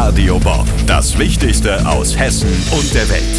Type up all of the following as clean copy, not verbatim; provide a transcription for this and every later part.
Radio Bob. Das Wichtigste aus Hessen und der Welt.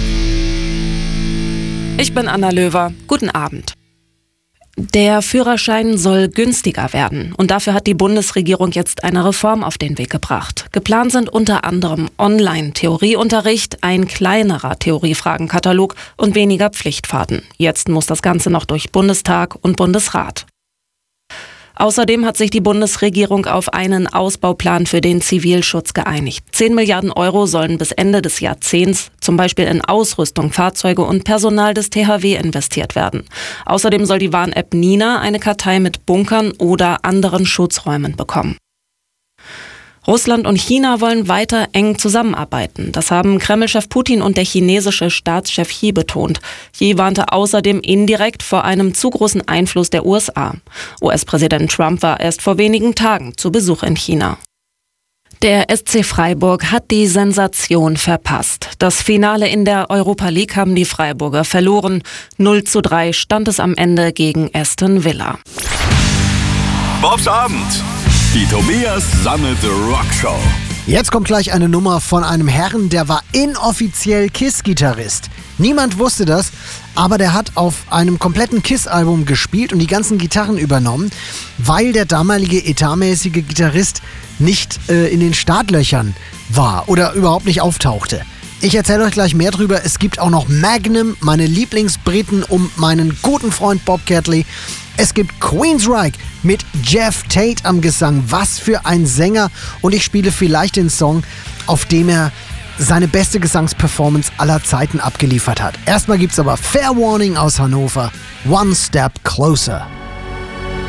Ich bin Anna Löwer. Guten Abend. Der Führerschein soll günstiger werden und dafür hat die Bundesregierung jetzt eine Reform auf den Weg gebracht. Geplant sind unter anderem Online-Theorieunterricht, ein kleinerer Theoriefragenkatalog und weniger Pflichtfahrten. Jetzt muss das Ganze noch durch Bundestag und Bundesrat. Außerdem hat sich die Bundesregierung auf einen Ausbauplan für den Zivilschutz geeinigt. 10 Milliarden Euro sollen bis Ende des Jahrzehnts zum Beispiel in Ausrüstung, Fahrzeuge und Personal des THW investiert werden. Außerdem soll die Warn-App Nina eine Kartei mit Bunkern oder anderen Schutzräumen bekommen. Russland und China wollen weiter eng zusammenarbeiten. Das haben Kreml-Chef Putin und der chinesische Staatschef Xi betont. Xi warnte außerdem indirekt vor einem zu großen Einfluss der USA. US-Präsident Trump war erst vor wenigen Tagen zu Besuch in China. Der SC Freiburg hat die Sensation verpasst. Das Finale in der Europa League haben die Freiburger verloren. 0:3 stand es am Ende gegen Aston Villa. Bobs Abend. Die Tobias Sammet Rockshow. Jetzt kommt gleich eine Nummer von einem Herrn, der war inoffiziell KISS-Gitarrist. Niemand wusste das, aber der hat auf einem kompletten KISS-Album gespielt und die ganzen Gitarren übernommen, weil der damalige etatmäßige Gitarrist nicht in den Startlöchern war oder überhaupt nicht auftauchte. Ich erzähle euch gleich mehr drüber. Es gibt auch noch Magnum, meine Lieblingsbriten um meinen guten Freund Bob Catley. Es gibt Queensryche mit Jeff Tate am Gesang. Was für ein Sänger. Und ich spiele vielleicht den Song, auf dem er seine beste Gesangsperformance aller Zeiten abgeliefert hat. Erstmal gibt's aber Fair Warning aus Hannover. One Step Closer.